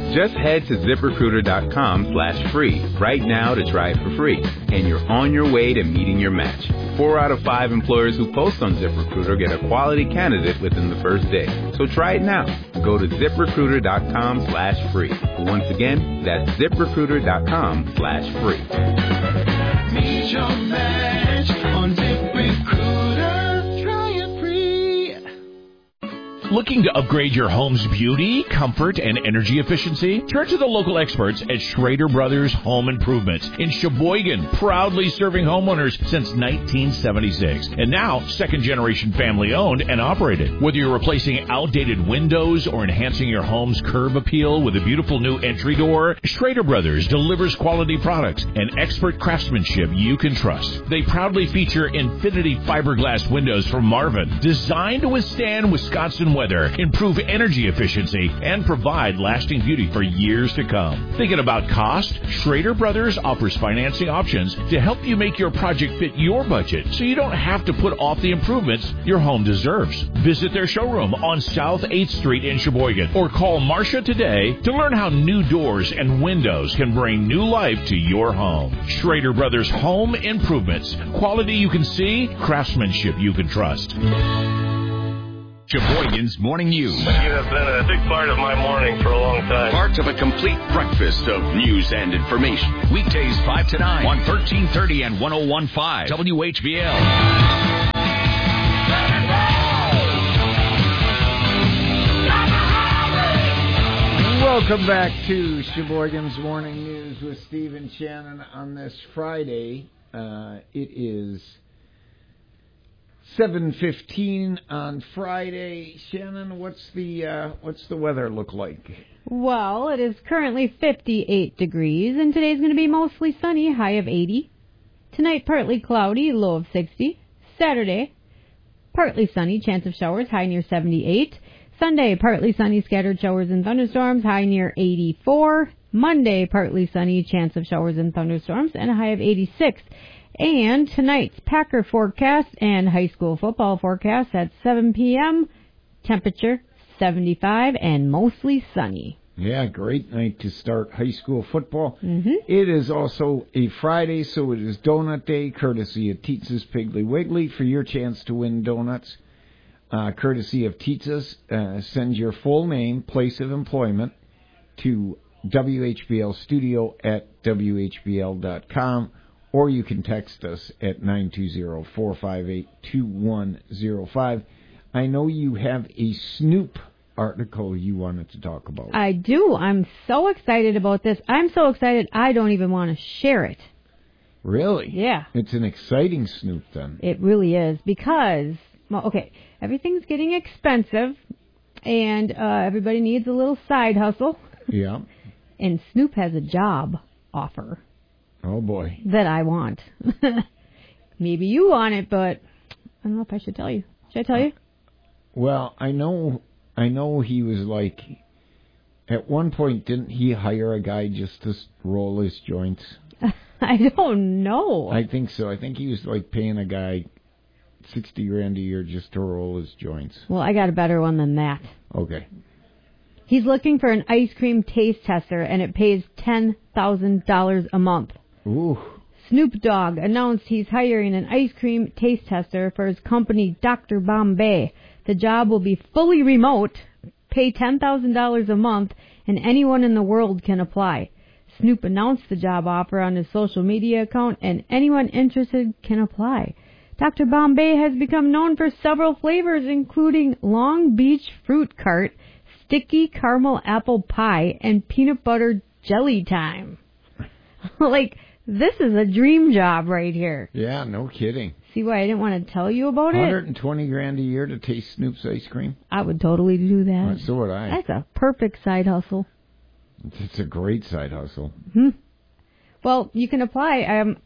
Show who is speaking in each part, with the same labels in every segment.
Speaker 1: Just head to ZipRecruiter.com/free right now to try it for free, and you're on your way to meeting your match. 4 out of 5 employers who post on ZipRecruiter get a quality candidate within the first day. So try it now. Go to ZipRecruiter.com/free. Once again, that's ZipRecruiter.com/free.
Speaker 2: Meet your match on ZipRecruiter. Try it free.
Speaker 3: Looking to upgrade your home's beauty, comfort, and energy efficiency? Turn to the local experts at Schrader Brothers Home Improvements in Sheboygan, proudly serving homeowners since 1976. And now, second-generation family-owned and operated. Whether you're replacing outdated windows or enhancing your home's curb appeal with a beautiful new entry door, Schrader Brothers delivers quality products and expert craftsmanship you can trust. They proudly feature Infinity fiberglass windows from Marvin, designed to withstand Wisconsin weather, improve energy efficiency, and provide lasting beauty for years to come. Thinking about cost? Schrader Brothers offers financing options to help you make your project fit your budget so you don't have to put off the improvements your home deserves. Visit their showroom on South 8th Street in Sheboygan or call Marcia today to learn how new doors and windows can bring new life to your home. Schrader Brothers Home Improvements. Quality you can see, craftsmanship you can trust.
Speaker 4: Sheboygan's Morning News.
Speaker 5: You have been a big part of my morning for a long time.
Speaker 4: Part of a complete breakfast of news and information. Weekdays 5 to 9 on 1330 and 101.5 WHBL.
Speaker 6: Welcome back to Sheboygan's Morning News with Steve and Shannon on this Friday. It is 7:15 on Friday. Shannon, what's the weather look like?
Speaker 7: Well, it is currently 58 degrees, and today's going to be mostly sunny, high of 80. Tonight, partly cloudy, low of 60. Saturday, partly sunny, chance of showers, high near 78. Sunday, partly sunny, scattered showers and thunderstorms, high near 84. Monday, partly sunny, chance of showers and thunderstorms, and a high of 86. And tonight's Packer forecast and high school football forecast at 7 p.m., temperature 75 and mostly sunny.
Speaker 6: Yeah, great night to start high school football.
Speaker 7: Mm-hmm.
Speaker 6: It is also a Friday, so it is Donut Day, courtesy of Teetza's Piggly Wiggly. For your chance to win donuts, courtesy of Teetza's, send your full name, place of employment to WHBLstudio@WHBL.com. Or you can text us at 920-458-2105. I know you have a Snoop article you wanted to talk about.
Speaker 7: I do. I'm so excited about this. I'm so excited I don't even want to share it.
Speaker 6: Really?
Speaker 7: Yeah.
Speaker 6: It's an exciting Snoop then.
Speaker 7: It really is because, well, okay, everything's getting expensive and everybody needs a little side hustle.
Speaker 6: Yeah.
Speaker 7: And Snoop has a job offer.
Speaker 6: Oh, boy.
Speaker 7: That I want. Maybe you want it, but I don't know if I should tell you. Should I tell you?
Speaker 6: Well, I know he was like, at one point, didn't he hire a guy just to roll his joints?
Speaker 7: I don't know.
Speaker 6: I think so. I think he was like paying a guy $60,000 a year just to roll his joints.
Speaker 7: Well, I got a better one than that.
Speaker 6: Okay.
Speaker 7: He's looking for an ice cream taste tester, and it pays $10,000 a month.
Speaker 6: Ooh.
Speaker 7: Snoop Dogg announced he's hiring an ice cream taste tester for his company, Dr. Bombay. The job will be fully remote, pay $10,000 a month, and anyone in the world can apply. Snoop announced the job offer on his social media account, and anyone interested can apply. Dr. Bombay has become known for several flavors, including Long Beach Fruit Cart, Sticky Caramel Apple Pie, and Peanut Butter Jelly Time. Like, this is a dream job right here.
Speaker 6: Yeah, no kidding.
Speaker 7: See why I didn't want to tell you about it?
Speaker 6: $120,000 a year to taste Snoop's ice cream?
Speaker 7: I would totally do that.
Speaker 6: Well, so would I.
Speaker 7: That's a perfect side hustle.
Speaker 6: It's a great side hustle.
Speaker 7: Hmm. Well, you can apply.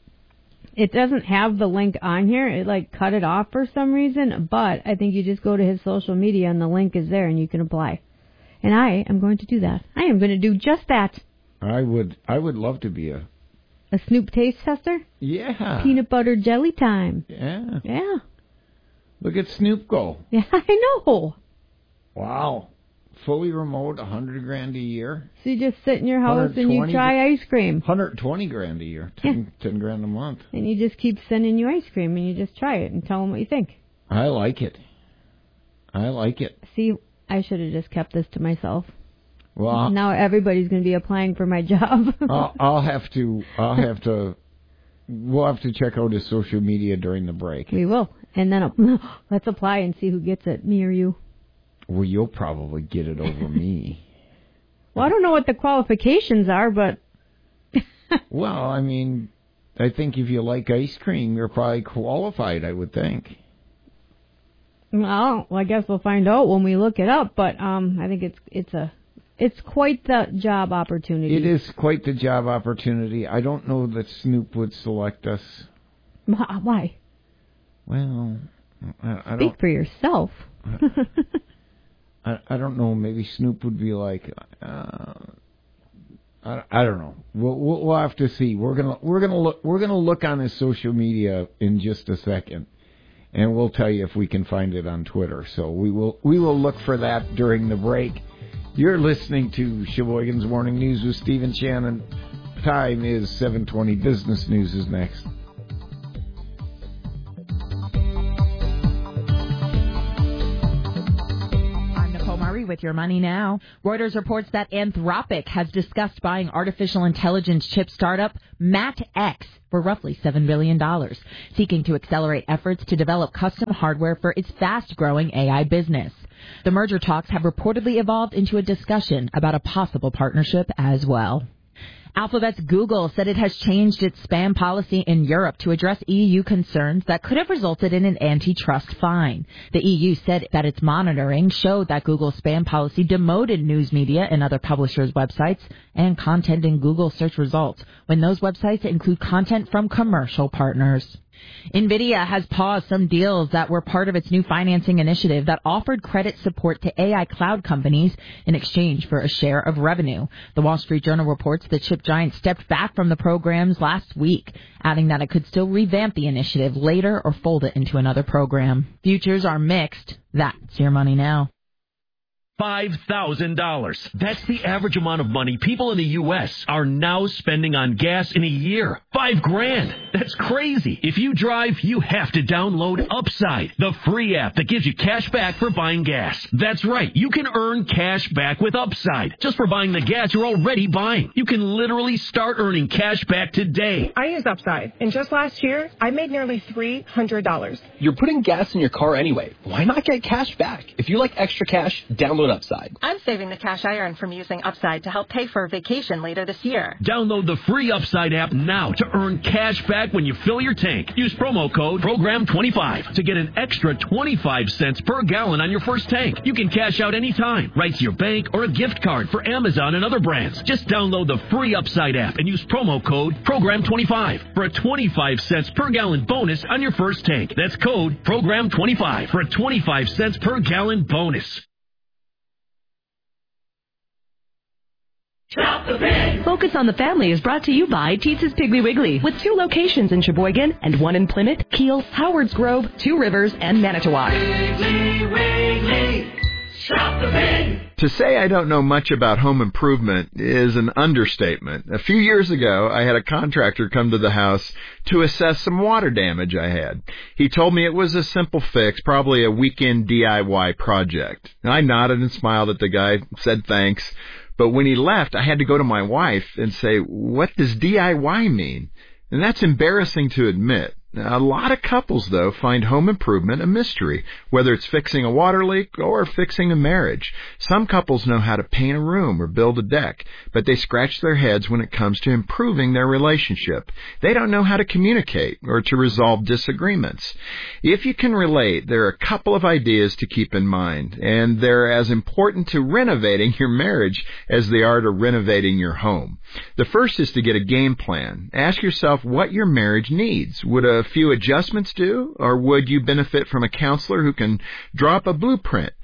Speaker 7: It doesn't have the link on here. It, cut it off for some reason. But I think you just go to his social media and the link is there and you can apply. And I am going to do that. I am going to do just that.
Speaker 6: I would love to be a
Speaker 7: Snoop taste tester?
Speaker 6: Yeah.
Speaker 7: Peanut butter jelly time.
Speaker 6: Yeah.
Speaker 7: Yeah.
Speaker 6: Look at Snoop go.
Speaker 7: Yeah, I know.
Speaker 6: Wow. fully remote, $100,000 a year.
Speaker 7: So you just sit in your house and you try ice cream.
Speaker 6: $120,000 a year, $10,000 a month.
Speaker 7: And you just keep sending you ice cream, and you just try it and tell them what you think.
Speaker 6: I like it.
Speaker 7: See, I should have just kept this to myself.
Speaker 6: Well,
Speaker 7: now everybody's going to be applying for my job.
Speaker 6: We'll have to check out his social media during the break.
Speaker 7: We will. And then let's apply and see who gets it, me or you.
Speaker 6: Well, you'll probably get it over me.
Speaker 7: Well, I don't know what the qualifications are, but...
Speaker 6: Well, I mean, I think if you like ice cream, you're probably qualified, I would think.
Speaker 7: Well, I guess we'll find out when we look it up, but I think it's quite the job opportunity.
Speaker 6: It is quite the job opportunity. I don't know that Snoop would select us.
Speaker 7: Why?
Speaker 6: Well, I don't...
Speaker 7: Speak for yourself.
Speaker 6: I don't know. Maybe Snoop would be like, I don't know. We'll have to see. We're gonna look on his social media in just a second, and we'll tell you if we can find it on Twitter. So we will look for that during the break. You're listening to Sheboygan's Morning News with Stephen Shannon. Time is 7:20. Business News is next.
Speaker 8: With your money now. Reuters reports that Anthropic has discussed buying artificial intelligence chip startup MattX for roughly $7 billion, seeking to accelerate efforts to develop custom hardware for its fast-growing AI business. The merger talks have reportedly evolved into a discussion about a possible partnership as well. Alphabet's Google said it has changed its spam policy in Europe to address EU concerns that could have resulted in an antitrust fine. The EU said that its monitoring showed that Google's spam policy demoted news media and other publishers' websites and content in Google search results when those websites include content from commercial partners. NVIDIA has paused some deals that were part of its new financing initiative that offered credit support to AI cloud companies in exchange for a share of revenue. The Wall Street Journal reports the chip giant stepped back from the programs last week, adding that it could still revamp the initiative later or fold it into another program. Futures are mixed. That's your money now.
Speaker 9: $5,000. That's the average amount of money people in the U.S. are now spending on gas in a year. $5,000. That's crazy. If you drive, you have to download Upside, the free app that gives you cash back for buying gas. That's right. You can earn cash back with Upside just for buying the gas you're already buying. You can literally start earning cash back today.
Speaker 10: I use Upside, and just last year, I made nearly $300.
Speaker 11: You're putting gas in your car anyway. Why not get cash back? If you like extra cash, download Upside.
Speaker 10: I'm saving the cash I earn from using Upside to help pay for a vacation later this year.
Speaker 9: Download the free Upside app now to earn cash back when you fill your tank. Use promo code PROGRAM25 to get an extra 25 cents per gallon on your first tank. You can cash out anytime, right to your bank or a gift card for Amazon and other brands. Just download the free Upside app and use promo code PROGRAM25 for a 25 cents per gallon bonus on your first tank. That's code PROGRAM25 for a 25 cents per gallon bonus.
Speaker 12: Shop the Pig. Focus on the Family is brought to you by Teetza's Piggly Wiggly, with 2 locations in Sheboygan and 1 in Plymouth, Kiel, Howards Grove, 2 Rivers, and Manitowoc.
Speaker 2: Piggly Wiggly. Shop the Pig.
Speaker 13: To say I don't know much about home improvement is an understatement. A few years ago, I had a contractor come to the house to assess some water damage I had. He told me it was a simple fix, probably a weekend DIY project. I nodded and smiled at the guy, said thanks. But when he left, I had to go to my wife and say, what does DIY mean? And that's embarrassing to admit. A lot of couples, though, find home improvement a mystery, whether it's fixing a water leak or fixing a marriage. Some couples know how to paint a room or build a deck, but they scratch their heads when it comes to improving their relationship. They don't know how to communicate or to resolve disagreements. If you can relate, there are a couple of ideas to keep in mind, and they're as important to renovating your marriage as they are to renovating your home. The first is to get a game plan. Ask yourself what your marriage needs. Would a few adjustments do, or would you benefit from a counselor who can draw up a blueprint?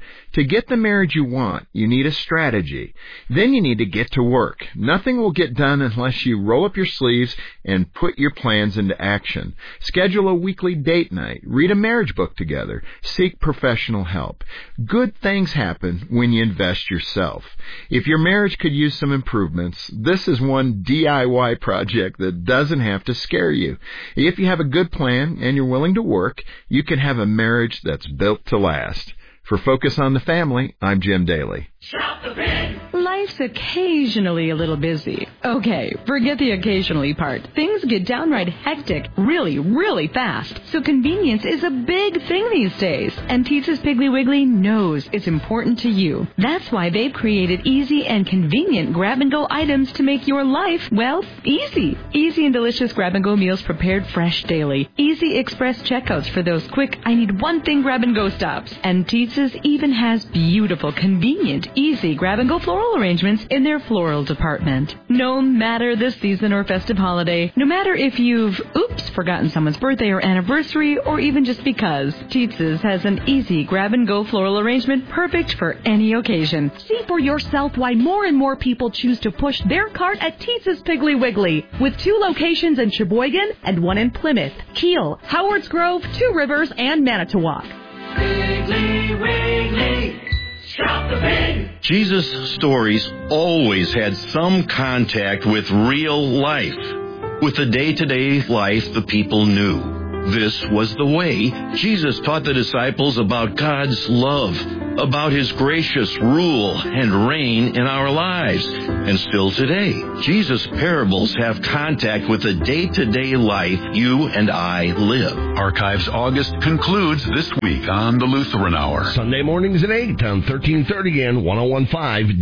Speaker 13: To get the marriage you want, you need a strategy. Then you need to get to work. Nothing will get done unless you roll up your sleeves and put your plans into action. Schedule a weekly date night. Read a marriage book together. Seek professional help. Good things happen when you invest yourself. If your marriage could use some improvements, this is one DIY project that doesn't have to scare you. If you have a good plan and you're willing to work, you can have a marriage that's built to last. For Focus on the Family, I'm Jim Daly.
Speaker 2: Shop the Pig.
Speaker 12: Life's occasionally a little busy. Okay, forget the occasionally part. Things get downright hectic really, really fast. So convenience is a big thing these days. And Pizza's Piggly Wiggly knows it's important to you. That's why they've created easy and convenient grab-and-go items to make your life, well, easy. Easy and delicious grab-and-go meals prepared fresh daily. Easy express checkouts for those quick, I need one thing grab-and-go stops. And Pizza's even has beautiful, convenient, easy grab-and-go floral arrangements in their floral department. No matter the season or festive holiday, no matter if you've, forgotten someone's birthday or anniversary, or even just because, Pizza's has an easy grab-and-go floral arrangement perfect for any occasion.
Speaker 14: See for yourself why more and more people choose to push their cart at Pizza's Piggly Wiggly, with 2 locations in Sheboygan and 1 in Plymouth, Kiel, Howards Grove, 2 Rivers, and Manitowoc.
Speaker 2: Piggly Wiggly. Shop the Pig.
Speaker 15: Jesus' stories always had some contact with real life, with the day-to-day life the people knew. This was the way Jesus taught the disciples about God's love, about His gracious rule and reign in our lives. And still today, Jesus' parables have contact with the day-to-day life you and I live.
Speaker 4: Archives August concludes this week on the Lutheran Hour.
Speaker 16: Sunday mornings at 8 on 1330 and 101.5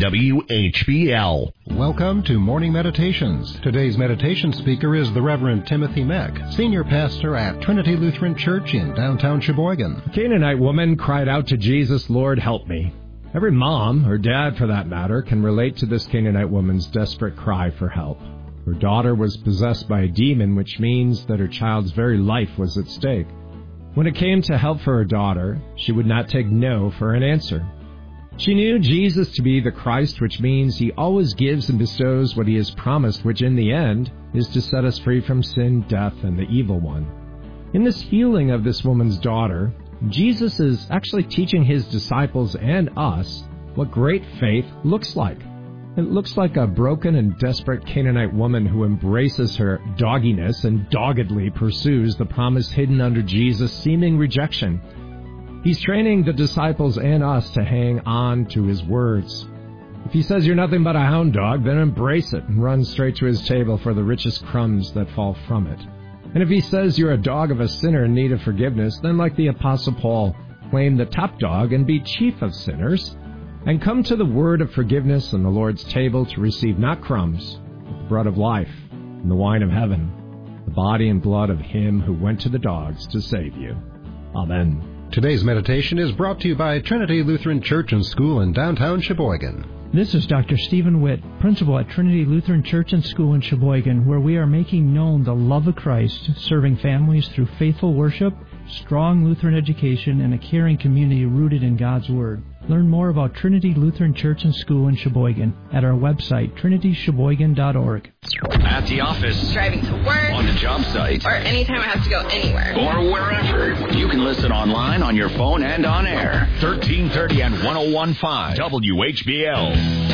Speaker 16: WHBL.
Speaker 17: Welcome to Morning Meditations. Today's meditation speaker is the Reverend Timothy Meck, Senior Pastor at Trinity Lutheran Church in downtown Sheboygan.
Speaker 18: A Canaanite woman cried out to Jesus, "Lord, help me." Every mom, or dad for that matter, can relate to this Canaanite woman's desperate cry for help. Her daughter was possessed by a demon, which means that her child's very life was at stake. When it came to help for her daughter, she would not take no for an answer. She knew Jesus to be the Christ, which means He always gives and bestows what He has promised, which in the end is to set us free from sin, death, and the evil one. In this healing of this woman's daughter, Jesus is actually teaching His disciples and us what great faith looks like. It looks like a broken and desperate Canaanite woman who embraces her dogginess and doggedly pursues the promise hidden under Jesus' seeming rejection. He's training the disciples and us to hang on to His words. If He says you're nothing but a hound dog, then embrace it and run straight to His table for the richest crumbs that fall from it. And if He says you're a dog of a sinner in need of forgiveness, then like the Apostle Paul, claim the top dog and be chief of sinners, and come to the word of forgiveness and the Lord's table to receive not crumbs, but the bread of life and the wine of heaven, the body and blood of Him who went to the dogs to save you. Amen.
Speaker 17: Today's meditation is brought to you by Trinity Lutheran Church and School in downtown Sheboygan.
Speaker 19: This is Dr. Stephen Witt, principal at Trinity Lutheran Church and School in Sheboygan, where we are making known the love of Christ, serving families through faithful worship, strong Lutheran education, and a caring community rooted in God's Word. Learn more about Trinity Lutheran Church and School in Sheboygan at our website, trinitysheboygan.org.
Speaker 4: At the office,
Speaker 20: driving to work,
Speaker 4: on the job site,
Speaker 20: or anytime I have to go anywhere,
Speaker 4: or wherever. You can listen online, on your phone, and on air. 1330 and 101.5 WHBL.